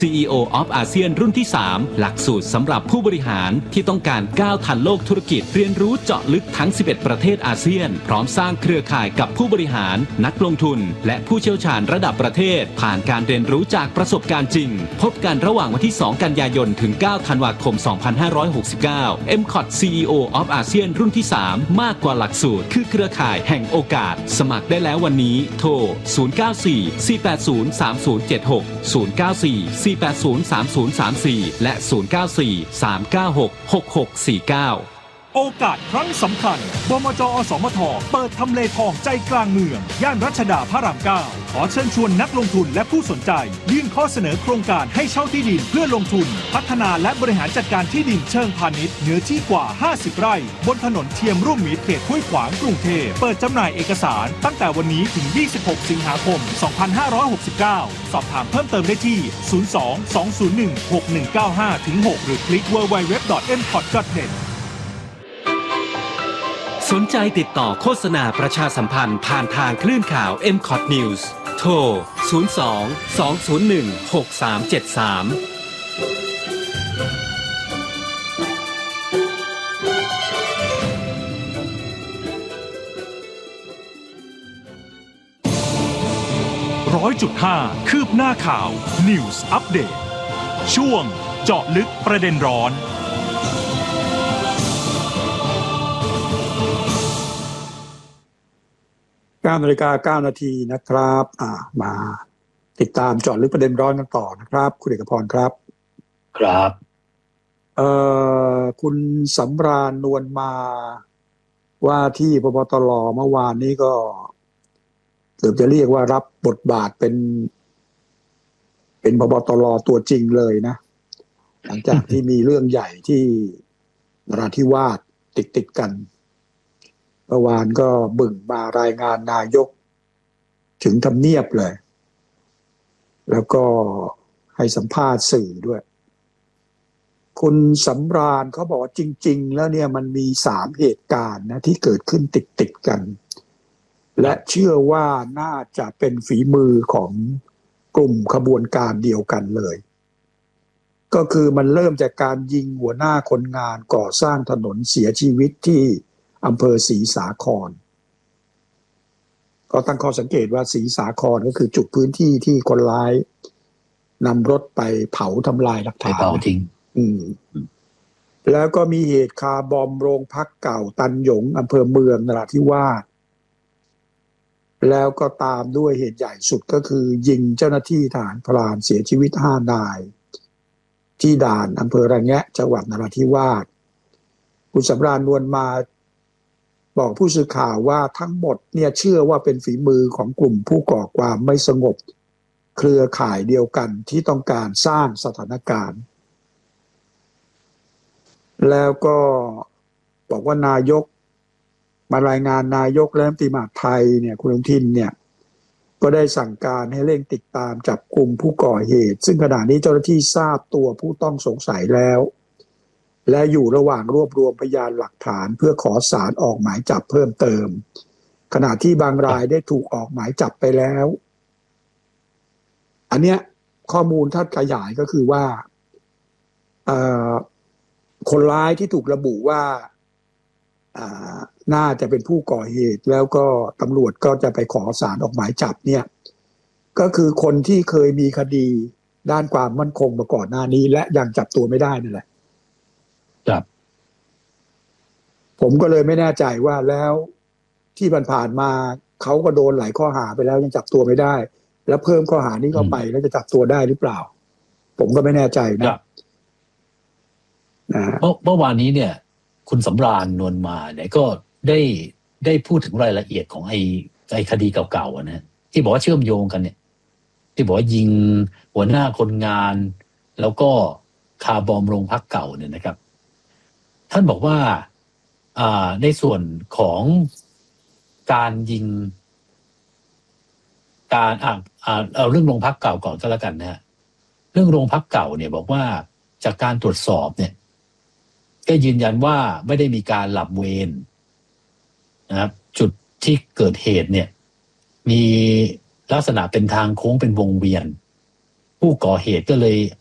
CEO of ASEAN รุ่นที่ 3 หลักสูตรสำหรับผู้บริหารที่ต้องการก้าวทันโลกธุรกิจเรียนรู้เจาะลึกทั้ง 11 ประเทศอาเซียนพร้อมสร้างเครือข่ายกับผู้บริหารนักลงทุนและผู้เชี่ยวชาญระดับประเทศผ่านการเรียนรู้จากประสบการณ์จริงพบกันระหว่างวันที่ 2 กันยายนถึง 9 ธันวาคม 2569 MCOT CEO of ASEAN รุ่นที่ 3 มากกว่าหลักสูตรคือเครือข่ายแห่งโอกาสสมัครได้แล้ววันนี้โทร 094-480-3076 094-480-3034 และ 094-396-6649 โอกาสครั้งสำคัญบมจ.อสมทเปิดทำเลทองใจกลางเมืองย่านรัชดาพระราม 9 ขอเชิญชวนนักลงทุนและผู้สนใจยื่นข้อเสนอโครงการให้เช่าที่ดินเพื่อลงทุนพัฒนาและบริหารจัดการที่ดินเชิงพาณิชย์เนื้อที่กว่า50 ไร่บนถนนเทียมร่วมมิตรเขตห้วยขวางกรุงเทพเปิดจำหน่ายเอกสารตั้งแต่วันนี้ถึง 26 สิงหาคม 2569 สอบถามเพิ่มเติมได้ที่ 02-201-6195-6 หรือคลิก www.mcot.net สนใจติดต่อโฆษณาประชาสัมพันธ์ผ่านทางคลื่นข่าว MCOT News โทร 100.5 คืบหน้าข่าว News Update ช่วงเจาะลึกประเด็นร้อน 9 นาฬิกา 9 นาทีนะครับมาติดตามเจาะลึกประเด็นร้อนกันต่อนะครับคุณเอกพรครับครับคุณสำราญนวลมาว่าที่พบตรเมื่อวานนี้ก็เกือบจะเรียกว่ารับบทบาทเป็นพบตรตัวจริงเลยนะหลังจากที่มีเรื่องใหญ่ที่นราธิวาสติดกันเมื่อวานก็บึ่งมารายงานนายกถึงทำเนียบเลยแล้วก็ให้สัมภาษณ์สื่อด้วยคุณสำราญเขาบอกว่าจริงๆแล้วเนี่ยมันมี3เหตุการณ์นะที่เกิดขึ้นติดกันและเชื่อว่าน่าจะเป็นฝีมือของกลุ่มขบวนการเดียวกันเลยก็คือมันเริ่มจากการยิงหัวหน้าคนงานก่อสร้างถนนเสียชีวิตที่อำเภอศรีสาครก็ตั้งข้อสังเกตว่าศรีสาครก็คือจุดพื้นที่ที่คนร้ายนำรถไปเผาทำลายหลักฐานเผาทิ้งแล้วก็มีเหตุคาร์บอมโรงพักเก่าตันหยงอำเภอเมืองนราธิวาสแล้วก็ตามด้วยเหตุใหญ่สุดก็คือยิงเจ้าหน้าที่ทหารพรานเสียชีวิต5 นายที่ด่านอำเภอระแงะจังหวัดนราธิวาสคุณสำราญนวลมาบอกผู้สื่อข่าวว่าทั้งหมดเนี่ยเชื่อว่าเป็นฝีมือของกลุ่มผู้ก่อความไม่สงบเครือข่ายเดียวกันที่ต้องการสร้างสถานการณ์แล้วก็บอกว่านายกมารายงานนายกและรัฐมนตรีมหาดไทยเนี่ยคุณอนุทินเนี่ยก็ได้สั่งการให้เร่งติดตามจับกลุ่มผู้ก่อเหตุซึ่งขณะนี้เจ้าหน้าที่ทราบตัวผู้ต้องสงสัยแล้วและอยู่ระหว่างรวบรวมพยานหลักฐานเพื่อขอศาลออกหมายจับเพิ่มเติมขณะที่บางรายได้ถูกออกหมายจับไปแล้วอันเนี้ยข้อมูลถ้าขยายก็คือว่าคนร้ายที่ถูกระบุว่าน่าจะเป็นผู้ก่อเหตุแล้วก็ตำรวจก็จะไปขอศาลออกหมายจับเนี่ยก็คือคนที่เคยมีคดีด้านความมั่นคงมาก่อนหน้านี้และยังจับตัวไม่ได้นั่นแหละครับผมก็เลยไม่แน่ใจว่าแล้วที่ผ่านมาเขาก็โดนหลายข้อหาไปแล้วยังจับตัวไม่ได้แล้วเพิ่มข้อหานี้เข้าไปแล้วจะจับตัวได้หรือเปล่าผมก็ไม่แน่ใจนะเมื่อวานนี้เนี่ยคุณสำราญนวลมาเนี่ยก็ได้พูดถึงรายละเอียดของไอ้คดีเก่าๆนะที่บอกว่าเชื่อมโยงกันเนี่ยที่บอกว่ายิงหัวหน้าคนงานแล้วก็คาร์บอมโรงพักเก่าเนี่ยนะครับท่านบอกว่าในส่วนของการยิงการเอาเรื่องโรงพักเก่าก่อนก็แล้วกันนะเรื่องโรงพักเก่าเนี่ยบอกว่าจากการตรวจสอบเนี่ยก็ยืนยันว่าไม่ได้มีการหลับเวรนะครับจุดที่เกิดเหตุเนี่ยมีลักษณะเป็นทางโค้งเป็นวงเวียนผู้ก่อเหตุก็เลย